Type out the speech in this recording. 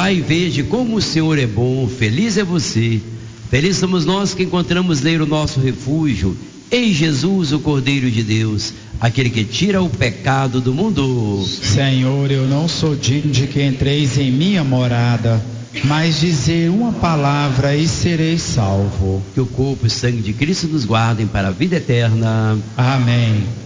Vai e veja como o Senhor é bom, feliz é você. Felizes somos nós que encontramos nele o nosso refúgio, em Jesus, o Cordeiro de Deus, aquele que tira o pecado do mundo. Senhor, eu não sou digno de que entreis em minha morada, mas dizer uma palavra e serei salvo. Que o corpo e sangue de Cristo nos guardem para a vida eterna. Amém.